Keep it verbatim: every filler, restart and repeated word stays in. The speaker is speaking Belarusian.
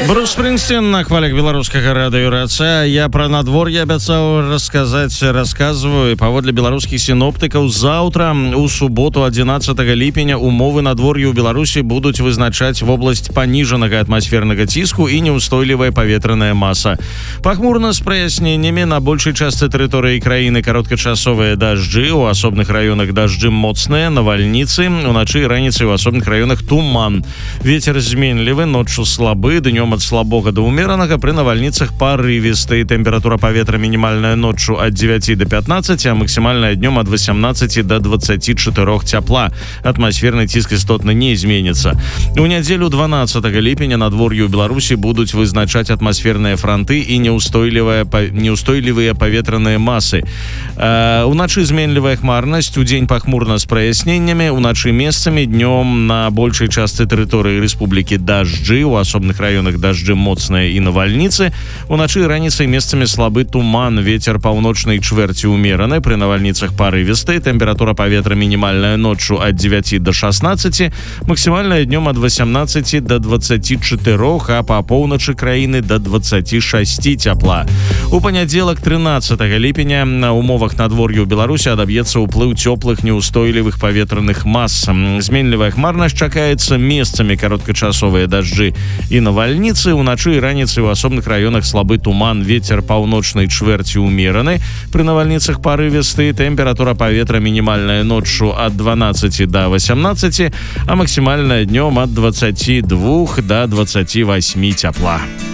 Брус Спрынгстин на хвалях беларускага радыёраца. Я пра надвор'е абяцаў расказаць, расказваю. Паводле беларускіх сіноптыкаў, заўтра у суботу адзінаццатага ліпеня умовы надвор'я ў Беларусі будуць вызначаць вобласць паніжанага атмасфернага ціску і неўстойлівая паветраная маса. Пахмурна з праясненнямі, на большай частцы тэрыторыі краіны кароткачасовыя дажджы, у асобных раёнах дажджы моцныя, навальніцы, уначы і раніцай у асобных раёнах туман. Вецер зменлівы, ноччу слабы, днём ад слабога да умеранага, пры навальніцах парывісты. Тэмпература паветра мінімальная ноччу ад дзевяці да пятнаццаці, а максімальная днём ад васямнаццаці да дваццаці чатырох цяпла. Атмасферны ціск істотна не зменіцца. У нядзелю дванаццатага ліпеня надвор'ю ў Беларусі будуць вызначаць атмасферныя франты і неўстойлівыя неўстойлівыя паветраныя масы. Э, уначы зменлівая хмарнасць, удзень пахмурна з праясненнямі, уначы месцамі, днём на большай частцы тэрыторыі рэспублікі дажджы, у асобных раёнах дажджы моцныя і навальніцы. Уначы і раніцай месцамі слабы туман, вецер паўночнай чвэрці умераны, пры навальніцах парывісты. Тэмпература паветра мінімальная ноччу ад дзевяці да шаснаццаці, максімальная днём ад васямнаццаці да дваццаці чатырох, а па поўначы краіны да дваццаці шасці цяпла. У панядзелак трынаццатага ліпеня на умовах надвор'я ў Беларусі адаб'ецца ўплыў цёплых неўстойлівых паветраных мас. Зменлівая хмарнасць чакаецца, месцамі кароткачасовыя дажджы і навальніцы, уначы і раніцай у асобных раёнах слабы туман, вецер паўночнай чвэрці умераны, пры навальніцах парывісты. Тэмпература паветра мінімальная ноччу ад дванаццаці да васямнаццаці, а максімальная днём ад дваццаці двух да дваццаці васьмі цяпла.